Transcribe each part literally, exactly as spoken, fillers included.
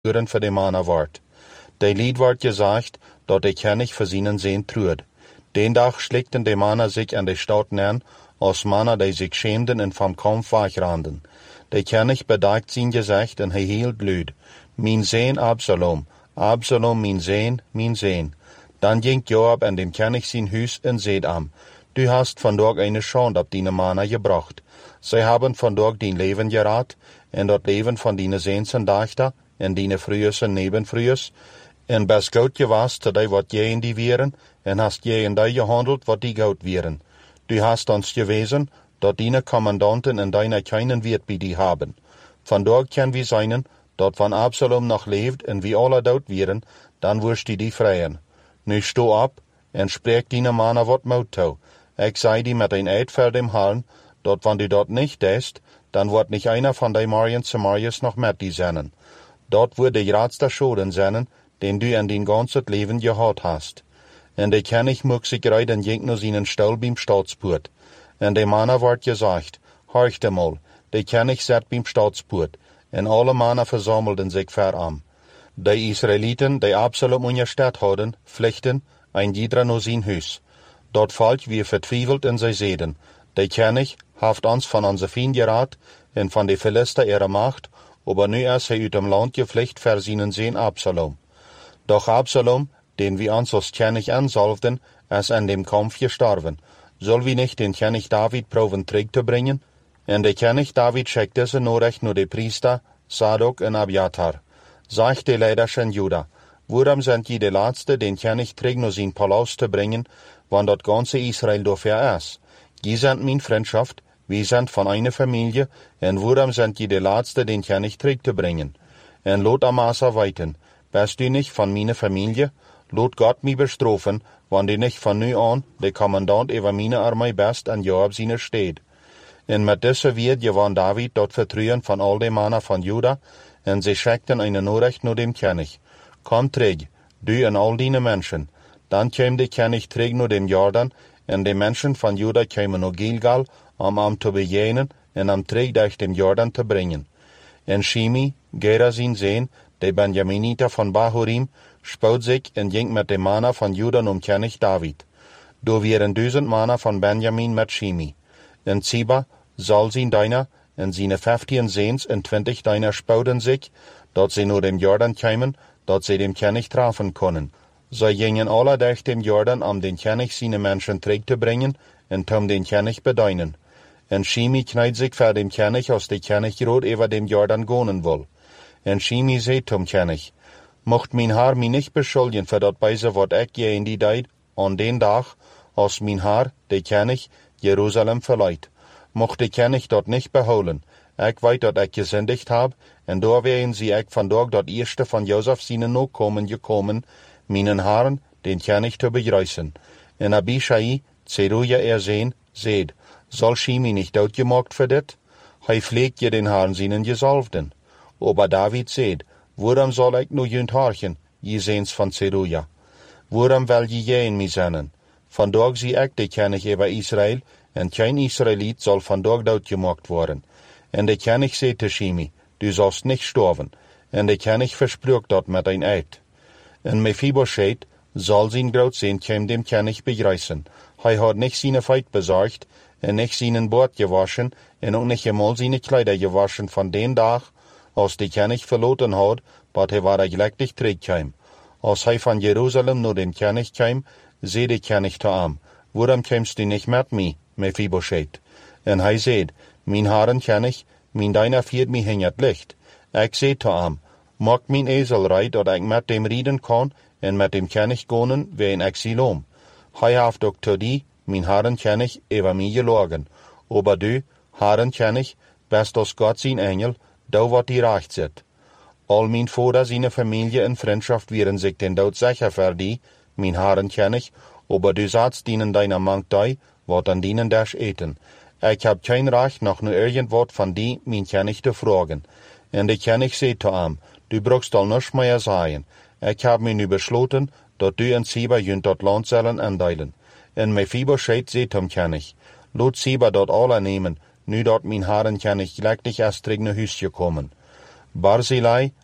uren voor de mana wordt. De lied wordt gezegd dat de König voor zijn zeen truert. Den dag schlikten de mana zich aan de stad neer, als mannen die zich schämden en van kampf wegranden. De König bedacht zijn gezicht en hij hield luid: Mijn zeen Absalom, Absalom, mijn zeen, mijn zeen. Dan ging Joab en dem König zijn huis en zeide hem: Du hast vandaag eine schande op die mana gebracht. Zij hebben vandaag dien leven gered, en dat leven van die zeens en dochter, en die vroeërs en nebenvroeërs, en best goud gewas te die wat jij in die wieren, en hast jij in die gehandeld wat die goud wieren. Du hast ons gewezen, dat die commandanten en die keinen wert bij die hebben. Vandaag kan we zijn, dat van Absalom nog leeft en wie alle dood wieren, dan worst die die vrijen. Nu sto op, en spreek die mana wat mout toe. Ik zei die met een eed voor dem Herrn, dat wanneer du dat niet deed, dan wordt niet einer van die Marien Samariërs nog met die zijn. Dat wordt de grootste schade zijn, den du in din ganzet leven gehad hast. En de König mocht zich rijden en ging naar zijn stal beim staatspoort. En de mana wordt gezegd: Horcht eenmaal, de König zat beim staatspoort, en alle mannen verzamelden zich voor hem. De Israëlieten, die Absalom ondersteunt hadden, vluchten, een ieder naar zijn huis. Dat volk weer vertwijfeld en zij zeiden: De König heeft ons van onze vriend gered en van de Philister ihre macht, aber nu is hij uit hem land gevlucht voor zijn zeen Absalom. Doch Absalom, den we ons als König aanzalfden, is in dem Kampf gestorven. Zullen we niet den König David proben terug te brengen? En de König David schickt deze Nachricht naar de priester Sadok en Abiathar. Zegt de leiders in Juda: Waarom zijn je de laatste den König terug naar zijn paleis te brengen, want dat ganze Israël daarvoor is? Je zijn mijn vriendschaft, we zijn van een familie, en waarom zijn je de laatste den König terug te brengen? En laat Amasa weten: Bist du niet van mijn familie? Laat God mij bestrafen, wanneer niet van nu aan de commandant over mijn armee best en Joab zijn steed. En met deze woord gewann David dat vertrouwen van al de mannen van Juda, en ze schickten een Nachricht naar dem König: Kom terug, du en al die mensen. Dan kwam de König terug naar dem Jordan, en de mensen van Juda kwamen naar Gilgal om hem te begegnen en hem terug durch dem Jordan te brengen. En Shimi, Gera zijn zeen, de Benjaminiter van Bahurim, spoot zich en ging met de mannen van Juda om König David. Door waren duizend mannen van Benjamin met Shimi. En Ziba, zal zijn dijner, en zijn vijftien zeens en twintig dijner spoten zich, dat ze naar dem Jordan kwamen, dat ze dem König treffen konden. Zij gingen alle durch dem Jordan om den König zijn mensen terug te brengen, en om den König bedeinen. En Shimi knijdt zich voor dem König, als de König rood over dem Jordan gaan wil. En Shimi zei zum König: Mocht mijn haar mij niet beschuldigen voor dat bijze wat ik je in die tijd, aan den dag, als mijn haar, de König, Jeruzalem verleiht. Mocht de König dat niet behouden. Ik weet dat ik gezündigd heb, en door werden zie ik vandaag dat eerste van Jozef zijn nakomen gekomen, mijn haren, den König te begrijzen. En Abishai, Zeruja erzeen, zeid: Zal Shimi niet doodgemaakt voor dit? Hij vleegt je den haren zijn gezalfden. Aber David zeid: Waarom zal ik nu junt harchen, je zeens van Zeruja? Waarom wil je je in mij zennen? Vandaag zie ik de König over Israël, en geen Israëliet zal vandaag doodgemaakt worden. En de König zei te Shimi: Du zalst niet sterven. En de König versprach dat met een eed. En Mephibosheth, zal zijn groot zijn, kwam dem König begrijzen. Hij had niet zijn feit bezorgd, en niet zijn boord gewaschen, en ook niet eenmaal zijn kleider gewaschen van den dag, als de König verloten had, dat hij waar gelijktig terugkwam. Als hij van Jeruzalem naar dem König kwam, zei de König te hem: Waarom kwamst du niet met mij, Mephibosheth? En hij zei: Mijn heren König, mijn dienaar viert mij in het licht. Ik zei te hem: Maak mijn ezel rijden, dat ik met dem rijden kan, en met dem König gaan, ween ik Siloam. Hij heeft ook te die, mijn heren König, over mij gelogen. Aber du, heren König, best als God zijn engel, da wat die recht zit. Al mijn vader zijn familie en vriendschap wieren zich den dood zeker voor die, mijn heren König, aber du zatst dienen deiner mank die, wat an dienen dash eten. Ik heb geen recht nog nu irgendwat van die, mijn König te vragen. En de König zei te hem: Du brauchst al niets meer zeggen. Ik heb me nu besloten, dat du en Ziba junt dat land zullen aandelen. En Mephibosheth zei zum König: Laat Ziba dat alle nemen, nu dat mijn heren König gelijktig is terug naar huis gekomen. Barzillai,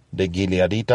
de Gileadita